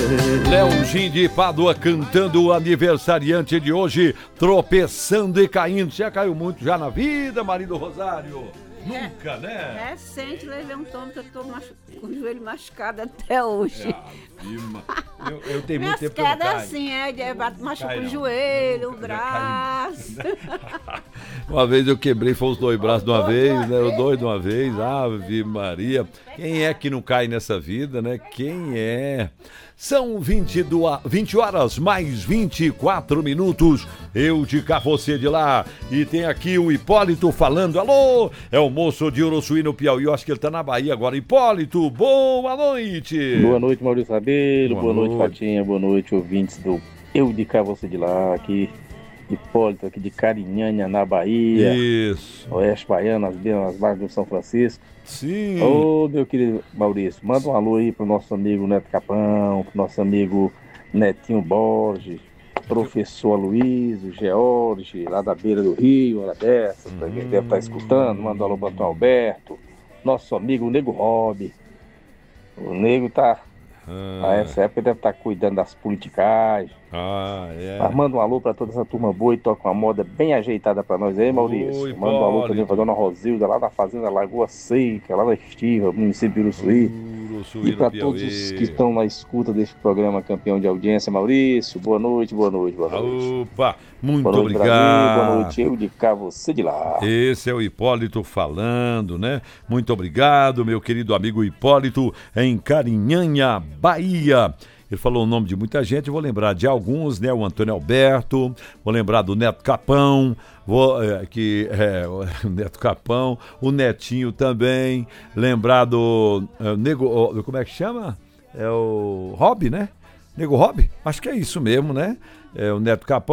Leãozinho de Pádua cantando o aniversariante de hoje, tropeçando e caindo. Você já caiu muito já na vida, marido Rosário? Nunca, né? Recente, levei um tombo que eu tô com o joelho machucado até hoje. Eu tenho muito tempo que eu não queda caio. assim, machuca o não. joelho, o Nunca, já braço. Uma vez eu quebrei, foi os dois braços de uma vez, né? Os dois de uma vez, Ave Maria. Quem é que não cai nessa vida, né? Quem é? São 20 horas mais 24 minutos. Eu de cá, você de lá. E tem aqui o Hipólito falando. Alô, é o moço de Uruçuí no Piauí. Eu acho que ele tá na Bahia agora. Hipólito, boa noite. Boa noite, Maurício Rabelo. Boa noite, Patinha. Boa noite, ouvintes do Eu de cá, você de lá. Aqui, Hipólito, aqui de Carinhanha, na Bahia. Isso. Oeste Baiano, as barras do São Francisco. Sim. Ô, meu querido Maurício, manda um alô aí pro nosso amigo Neto Capão, pro nosso amigo Netinho Borges, professor Aloysio, George, lá da beira do Rio, hora dessas, quem deve estar escutando, manda um alô pro Antônio Alberto, nosso amigo Nego Rob. O Nego tá, a essa época deve estar cuidando das politicagens. Mas manda um alô pra toda essa turma boa e toca uma moda bem ajeitada pra nós aí, Maurício. Manda um alô também pra dona Rosilda, lá na fazenda Lagoa Seca, lá na Estiva, município de Uruçuí. E pra todos os que estão na escuta deste programa campeão de audiência, Maurício, boa noite, boa noite, boa noite. Opa, muito boa noite, obrigado. Brasil, boa noite, eu de cá, você de lá. Esse é o Hipólito falando, né? Muito obrigado, meu querido amigo Hipólito, em Carinhanha, Bahia. Ele falou o nome de muita gente, eu vou lembrar de alguns, né? O Antônio Alberto, vou lembrar do Neto Capão, o Neto Capão, o Netinho também, lembrar do Nego, como é que chama? É o Rob, né? Nego Rob? Acho que é isso mesmo, né? É o Neto Capão.